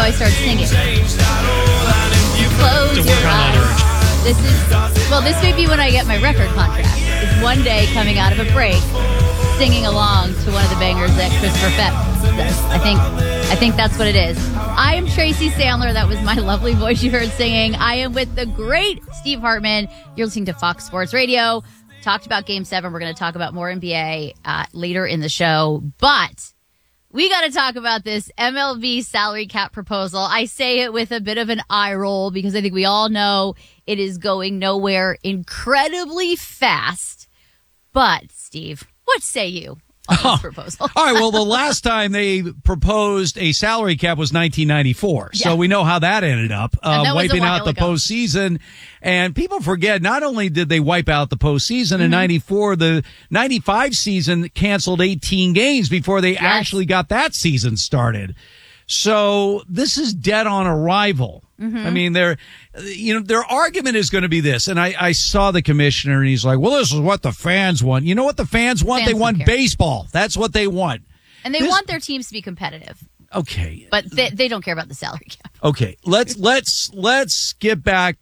I start singing. Close your eyes. This may be when I get my record contract. It's one day coming out of a break, singing along to one of the bangers that Christopher Fett does. I think that's what it is. I am Tracy Sandler. That was my lovely voice you heard singing. I am with the great Steve Hartman. You're listening to Fox Sports Radio. Talked about Game 7. We're going to talk about more NBA later in the show. But we got to talk about this MLB salary cap proposal. I say it with a bit of an eye roll because I think we all know it is going nowhere incredibly fast. But, Steve, what say you on this proposal? All right, well, the last time they proposed a salary cap was 1994. Yeah. So we know how that ended up, wiping out the postseason. And people forget, not only did they wipe out the postseason in 94, the 95 season canceled 18 games before they actually got that season started. So this is dead on arrival. I mean, their argument is going to be this. And I saw the commissioner and he's like, well, this is what the fans want. You know what the fans want? They want baseball. That's what they want. And they want their teams to be competitive. Okay. But they don't care about the salary cap. Okay. Let's get back